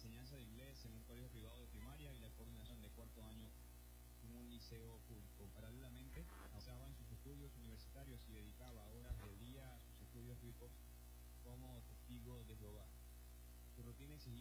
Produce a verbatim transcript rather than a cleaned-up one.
enseñanza de inglés en un colegio privado de primaria y la coordinación de cuarto año en un liceo público. Paralelamente, avanzaba en sus estudios universitarios y dedicaba horas del día a sus estudios bíblicos como testigo de Jehová. Su rutina exigía